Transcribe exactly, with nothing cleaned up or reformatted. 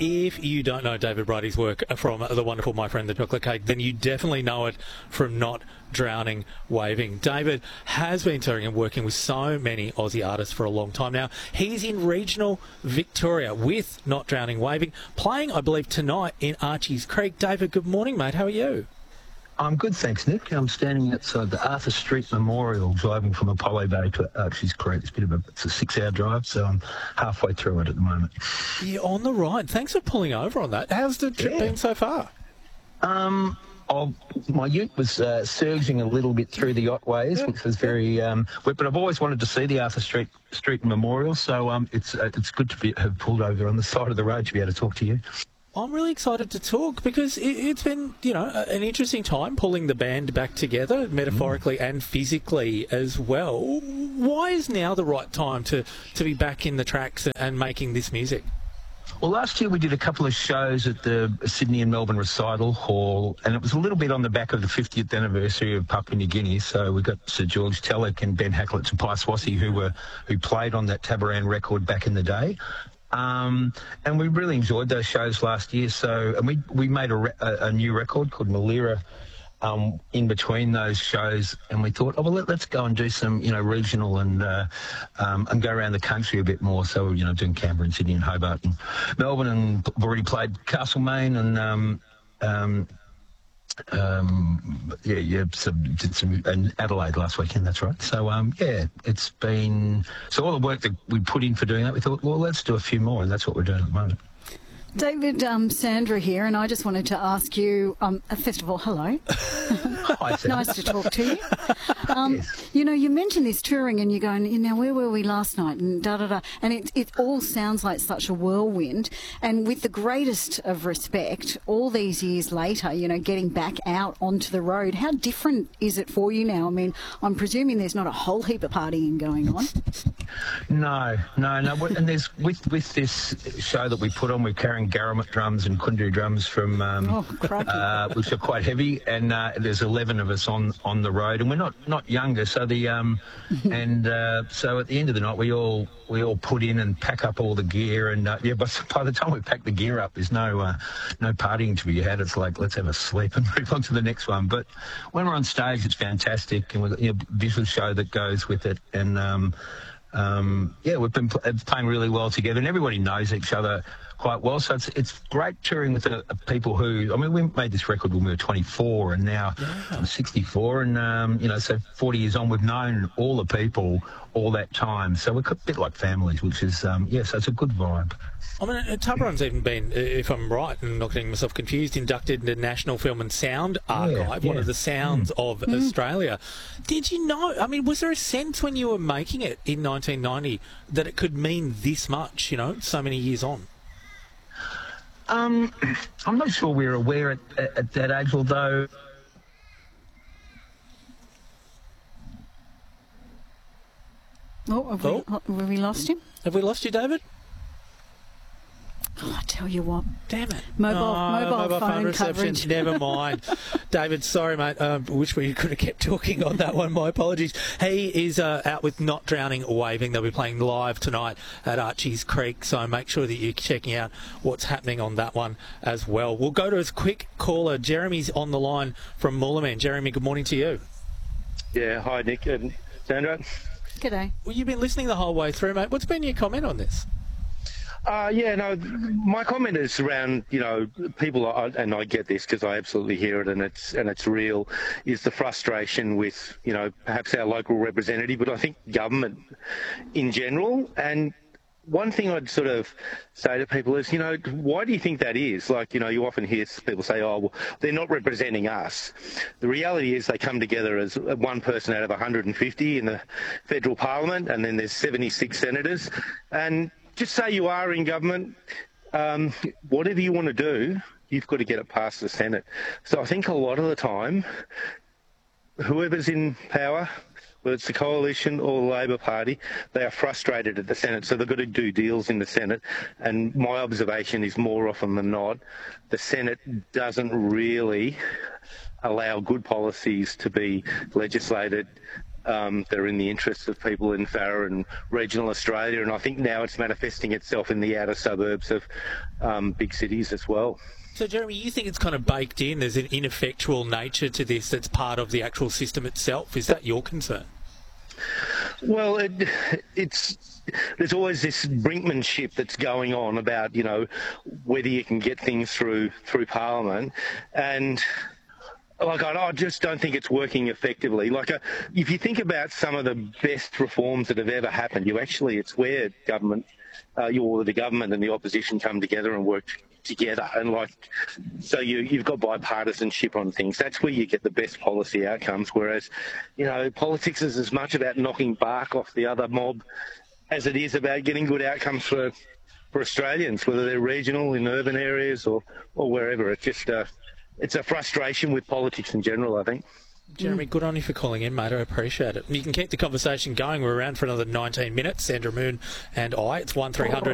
if you don't know David Bridie's work from the wonderful My Friend the Chocolate Cake, then you definitely know it from Not Drowning Waving. David has been touring and working with so many Aussie artists for a long time now. He's in regional Victoria with Not Drowning Waving, playing, I believe, tonight in Archie's Creek. David, good morning, mate. How are you? I'm good, thanks, Nick. I'm standing outside the Arthur Street Memorial, driving from Apollo Bay to Archie's Creek. It's a bit of a, it's a six-hour drive, so I'm halfway through it at the moment. You're on the ride. Thanks for pulling over on that. How's the trip Yeah. been so far? Um, I'll, my ute was uh, surging a little bit through the Otways, which was very um, wet, but I've always wanted to see the Arthur Street Street Memorial, so um, it's uh, it's good to be, have pulled over on the side of the road to be able to talk to you. I'm really excited to talk because it, it's been, you know, an interesting time pulling the band back together, metaphorically mm. and physically as well. Why is now the right time to, to be back in the tracks and making this music? Well, last year we did a couple of shows at the Sydney and Melbourne Recital Hall, and it was a little bit on the back of the fiftieth anniversary of Papua New Guinea. So we got Sir George Telek and Ben Hackett and Pai Swasey who were who played on that Tabaran record back in the day. Um, and we really enjoyed those shows last year. So, and we, we made a, re- a, a new record called Malira um, in between those shows. And we thought, oh, well, let, let's go and do some, you know, regional and uh, um, and go around the country a bit more. So, you know, doing Canberra and Sydney and Hobart and Melbourne, and I've already played Castlemaine and um, um, um, yeah, yeah, some, did some in Adelaide last weekend. That's right. So, um, yeah, it's been so all the work that we put in for doing that. We thought, well, let's do a few more, and that's what we're doing at the moment. David, um, Sandra here, and I just wanted to ask you, um, first of all, hello. Hi, Sandra. Nice to talk to you. Um, Yes. You know, you mentioned this touring and you're going, you know, where were we last night? And da-da-da. And it, it all sounds like such a whirlwind. And with the greatest of respect, all these years later, you know, getting back out onto the road, how different is it for you now? I mean, I'm presuming there's not a whole heap of partying going on. No, no, no. And there's with with this show that we put on, we're carrying Garamut drums and Kundu drums from, um, Oh, crikey. uh, which are quite heavy, and uh, there's eleven of us on, on the road, and we're not, not younger. So the um, and uh, so at the end of the night, we all we all put in and pack up all the gear, and uh, yeah, but by the time we pack the gear up, there's no uh, no partying to be had. It's like, let's have a sleep and move on to the next one. But when we're on stage, it's fantastic, and we've got, you know, a visual show that goes with it, and um, um, yeah, we've been pl- playing really well together, and everybody knows each other quite well. So it's it's great touring with the people who, I mean, we made this record when we were twenty-four, and now yeah. I'm sixty-four, and um, you know, so forty years on, we've known all the people all that time. So we're a bit like families, which is um, yeah, so it's a good vibe. I mean, Tabaran's even been, if I'm right and not getting myself confused, inducted into National Film and Sound Archive, yeah, one yeah. of the sounds mm. of mm. Australia. Did you know, I mean, was there a sense when you were making it in nineteen ninety that it could mean this much, you know, so many years on? Um, I'm not sure we were aware at, at, at that age, although... Oh, have, oh. We, have we lost him? Have we lost you, David? Oh, I tell you what. Damn it. Mobile, oh, mobile, mobile phone, phone reception. coverage. Never mind. David, sorry, mate. I um, wish we could have kept talking on that one. My apologies. He is uh, out with Not Drowning Waving. They'll be playing live tonight at Archie's Creek, so make sure that you're checking out what's happening on that one as well. We'll go to his quick caller. Jeremy's on the line from Moolarman. Jeremy, good morning to you. Yeah, hi, Nick and Sandra. G'day. Well, you've been listening the whole way through, mate. What's been your comment on this? Uh, yeah, no, my comment is around, you know, people, are, and I get this because I absolutely hear it and it's and it's real, is the frustration with, you know, perhaps our local representative, but I think government in general. And one thing I'd sort of say to people is, you know, why do you think that is? Like, you know, you often hear people say, oh, well, they're not representing us. The reality is they come together as one person out of one hundred fifty in the federal parliament, and then there's seventy-six senators. And just say you are in government, um, whatever you want to do, you've got to get it past the Senate. So I think a lot of the time, whoever's in power, whether it's the Coalition or the Labor Party, they are frustrated at the Senate, so they've got to do deals in the Senate. And my observation is more often than not, the Senate doesn't really allow good policies to be legislated um, that are in the interests of people in Farrer and regional Australia, and I think now it's manifesting itself in the outer suburbs of um, big cities as well. So, Jeremy, you think it's kind of baked in? There's an ineffectual nature to this that's part of the actual system itself. Is that your concern? Well, it, it's there's always this brinkmanship that's going on about, you know, whether you can get things through through Parliament, and like I, I just don't think it's working effectively. Like, uh, if you think about some of the best reforms that have ever happened, you actually it's where government, uh, you the government and the opposition come together and work together, and like so you you've got bipartisanship on things. That's where you get the best policy outcomes. Whereas, you know, politics is as much about knocking bark off the other mob as it is about getting good outcomes for for Australians, whether they're regional, in urban areas, or or wherever. It's just uh, it's a frustration with politics in general, I think. Jeremy, good on you for calling in, mate. I appreciate it. You can keep the conversation going. We're around for another nineteen minutes. Sandra Moon and I. It's one three hundred